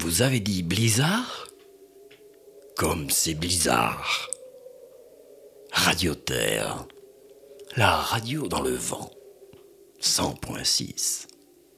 vous avez dit blizzard? Comme c'est bizarre. Radio Terre, la radio dans le vent, 100.6.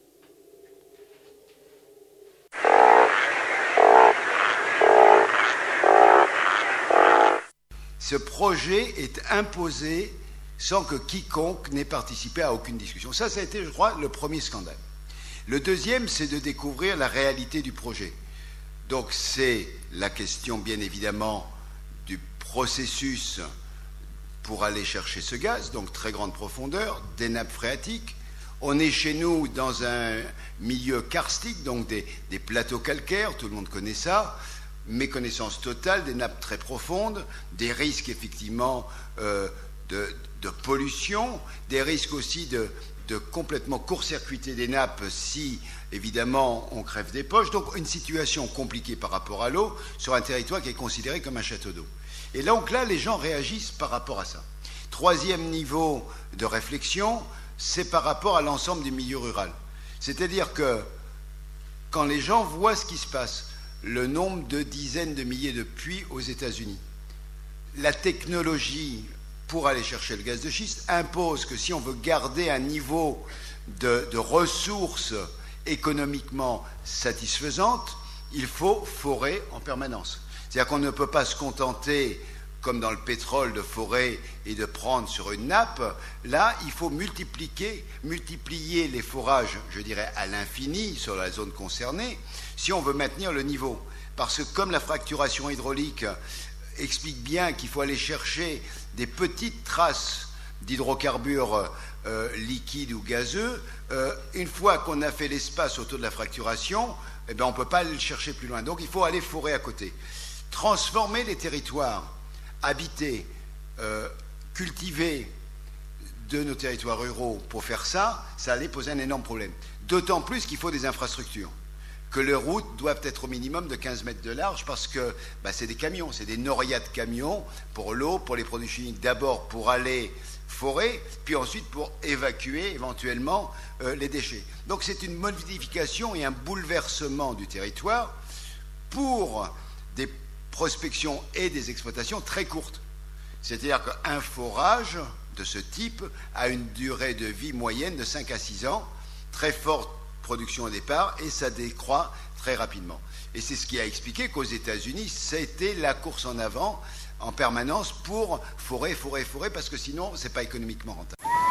Ce projet est imposé sans que quiconque n'ait participé à aucune discussion. Ça a été, je crois, le premier scandale. Le deuxième, c'est de découvrir la réalité du projet. Donc c'est la question, bien évidemment, du processus pour aller chercher ce gaz, donc très grande profondeur, des nappes phréatiques. On est chez nous dans un milieu karstique, donc des plateaux calcaires, tout le monde connaît ça. Méconnaissance totale, des nappes très profondes, des risques effectivement de pollution, des risques aussi de complètement court-circuiter des nappes si, évidemment, on crève des poches. Donc une situation compliquée par rapport à l'eau sur un territoire qui est considéré comme un château d'eau. Et donc là, les gens réagissent par rapport à ça. Troisième niveau de réflexion, c'est par rapport à l'ensemble du milieu rural. C'est-à-dire que quand les gens voient ce qui se passe, le nombre de dizaines de milliers de puits aux États-Unis, la technologie pour aller chercher le gaz de schiste impose que si on veut garder un niveau de ressources économiquement satisfaisantes, il faut forer en permanence. C'est-à-dire qu'on ne peut pas se contenter, comme dans le pétrole, de forer et de prendre sur une nappe. Là, il faut multiplier les forages, je dirais, à l'infini sur la zone concernée, si on veut maintenir le niveau. Parce que comme la fracturation hydraulique explique bien qu'il faut aller chercher des petites traces d'hydrocarbures liquides ou gazeux, une fois qu'on a fait l'espace autour de la fracturation, eh bien, on ne peut pas aller le chercher plus loin. Donc il faut aller forer à côté. Transformer les territoires habités, cultivés de nos territoires ruraux pour faire ça, ça allait poser un énorme problème. D'autant plus qu'il faut des infrastructures, que les routes doivent être au minimum de 15 mètres de large parce que c'est des camions, c'est des norias de camions pour l'eau, pour les produits chimiques, d'abord pour aller forer, puis ensuite pour évacuer éventuellement les déchets. Donc c'est une modification et un bouleversement du territoire pour des prospections et des exploitations très courtes. C'est-à-dire qu'un forage de ce type a une durée de vie moyenne de 5 à 6 ans, très forte production au départ, et ça décroît très rapidement. Et c'est ce qui a expliqué qu'aux États-Unis, c'était la course en avant en permanence pour forer, parce que sinon, ce n'est pas économiquement rentable.